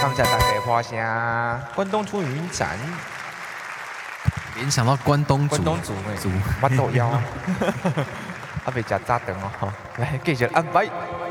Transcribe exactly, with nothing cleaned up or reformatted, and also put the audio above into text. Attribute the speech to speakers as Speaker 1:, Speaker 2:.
Speaker 1: 感谢大家花声。关东出云展，
Speaker 2: 联想到关东煮，
Speaker 1: 关东煮诶，
Speaker 2: 煮
Speaker 1: 巴肚枵，啊，未食早顿哦，来继续安排。